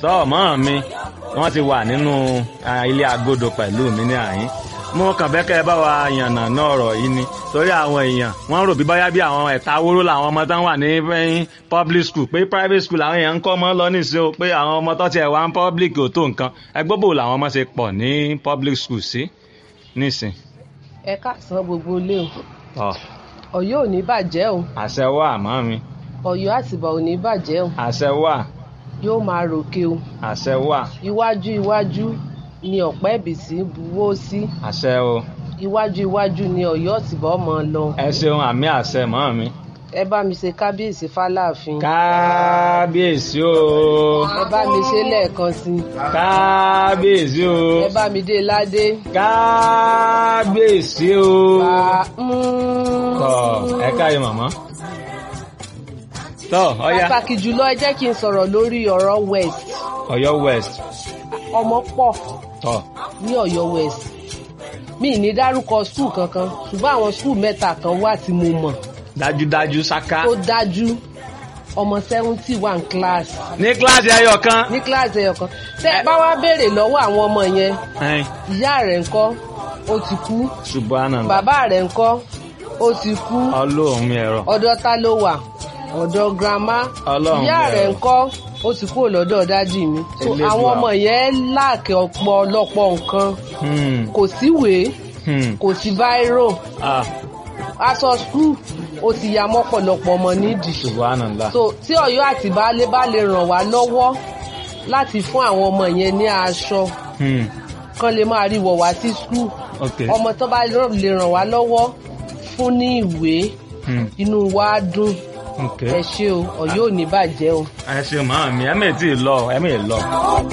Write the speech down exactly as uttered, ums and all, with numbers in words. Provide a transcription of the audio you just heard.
tọ́ mọ́ mi wọ́n ti wà nínú ilé agodo pẹ̀lú mi ní àyín mo kàn fẹ́ kẹ́ ẹ bá wa yànnà náà ọ̀rọ̀ yìí ni torí àwọn èèyàn wọ́n rò bí báyá bí àwọn ẹ̀ta wóró làwọn ọmọ tán wà ní public school pé private school làwọn èèyàn ń kọ́ ọmọ lọ nísìnyí o pé àwọn ọmọ tó tiẹ̀ wá ń public ò tó nǹkan ẹgbẹ́ bò làwọn ọmọ ṣe pọ̀ ní public school sí nísìn. ẹ káàsán gbogbo ilé ọ o Ọ̀yọ́ ò ní bàjẹ́ o àṣẹ wà mọ́ mi Ọ̀yọ́ àtìbà ò ní bàjẹ́ o àṣẹ wà yóò máa ròkè o àṣẹ wà iwájú iwájú ni ọ̀pẹ́ ìbísí buwó sí àṣẹ o iwájú iwájú ni Ọ̀yọ́ àtìbà ọmọ lọ. ẹ ṣeun àmì àṣẹ mọ́ mi. ẹ bá mi ṣe kábíyèsí fáláàfin. kábíyèsí o. ẹ bá mi ṣe lẹ́ẹ̀kan sí i. kábíyèsí o. ẹ bá mi dé ládé. kábíyèsí o. bá tọ ẹ káyọ màmá. tọ ọya. pàtàkì jùlọ ẹ jẹ́ kí n sọ̀rọ̀ lórí ọ̀rọ̀ west. Ọ̀yọ́ west. ọmọ pọ̀ tọ ní Ọ̀yọ́ west mi ní dárúkọ skul kankan ṣùgbọ́n àwọn skul mẹ́ta kan wà tí mo mọ̀. dájúdájú ṣáká. tó dájú ọmọ seventy one class. ní kíláàsì ẹyọ kan. ní kíláàsì ẹyọ kan tẹ ẹ bá wá béèrè lọ́wọ́ àwọn ọmọ yẹn ìyá rẹ̀ ńkọ́ ó ti kú. Subhanallah. bàbá rẹ̀ ńkọ́ ó ti kú. Ọlọ́run mi ẹ̀rọ. ọ̀dọ̀ ta ló wà ọ̀dọ̀ grandma. Ọlọ́run mi ẹ̀rọ. ìyá rẹ̀ ńkọ́ ó ti kúrò lọ́dọ̀ dájì mi. so àwọn ọmọ yẹn láàkì ọ̀pọ̀lọpọ̀ nǹkan. kò síwèé kò sí báírò aṣọ skul ó ti ya mọ́pọ̀lọpọ̀ ọmọ nídìí. Subhanallah. so tí Ọ̀yọ́ àti baálé bá lè ràn wá lọ́wọ́ láti fún àwọn ọmọ yẹn ní aṣọ kán lè máa rí wọ̀ wá sí skul ọmọ tó bá lè ràn wá lọ́wọ́ fún ní ìwé inú wa dùn. ẹ ṣé o Ọ̀yọ́ ò ní bàjẹ́ o. ẹ ṣé màámi ẹ mẹ́ẹ̀ tí ì lọ ẹ mẹ́ẹ̀ lọ.